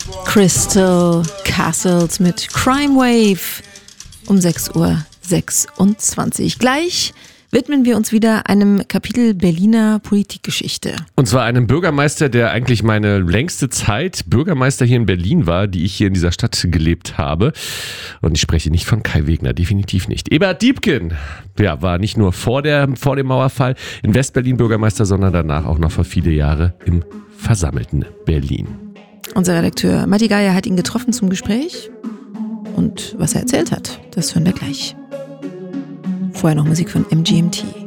Crystal Castles mit Crime Wave um 6:26 Uhr. Gleich widmen wir uns wieder einem Kapitel Berliner Politikgeschichte. Und zwar einem Bürgermeister, der eigentlich meine längste Zeit Bürgermeister hier in Berlin war, die ich hier in dieser Stadt gelebt habe. Und ich spreche nicht von Kai Wegner, definitiv nicht. Eberhard Diepgen, ja, war nicht nur vor dem Mauerfall in Westberlin Bürgermeister, sondern danach auch noch für viele Jahre im versammelten Berlin. Unser Redakteur Matti Geier hat ihn getroffen zum Gespräch. Und was er erzählt hat, das hören wir gleich. Vorher noch Musik von MGMT.